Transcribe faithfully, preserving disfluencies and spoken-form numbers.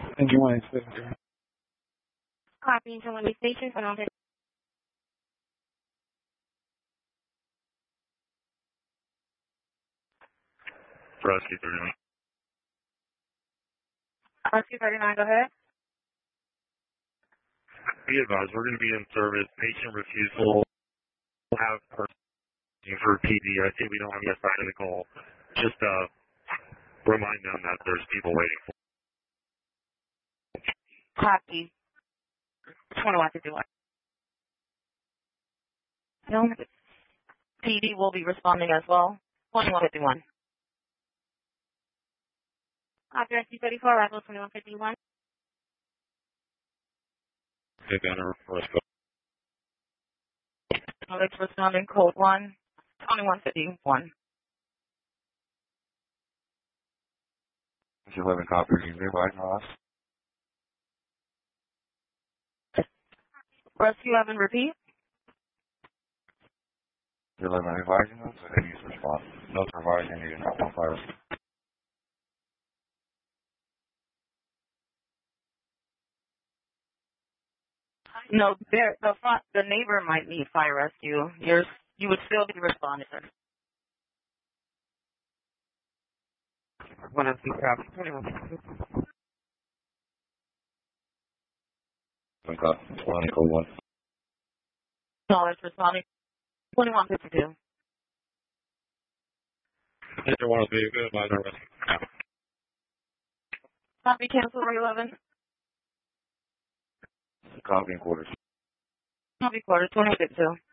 And you want to Copy to one station for non Rescue thirty-nine. Rescue thirty-nine, go ahead. Be advised, we're going to be in service. Patient refusal. Have person for P D. I think we don't have enough time to call. Just uh, remind them that there's people waiting for. Copy. twenty-one fifty-one. No. P D will be responding as well. twenty-one fifty-one. Copy Rescue thirty-four, arrival twenty-one fifty-one. Take down let's go. Let's responding code one, twenty-one fifty-one. eleven copy, you realize us. Rescue Evan, repeat. eleven advising us, and use response. No providing any not virus. No, there, the front, the neighbor might need fire rescue. You're, you would still be responding. One of the copy. twenty-one fifty-two. twenty code one. No, it's responding. twenty-one fifty-two. Mister one of the good advisor rescue. Copy cancel for eleven. Copy and quarters. Copy quarter, twenty fifty-two.